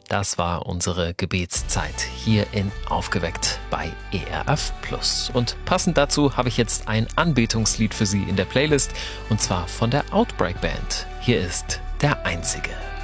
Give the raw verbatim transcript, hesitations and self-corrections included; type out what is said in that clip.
Das war unsere Gebetszeit hier in Aufgeweckt bei E R F Plus. Und passend dazu habe ich jetzt ein Anbetungslied für Sie in der Playlist, und zwar von der Outbreak Band. Hier ist Der Einzige.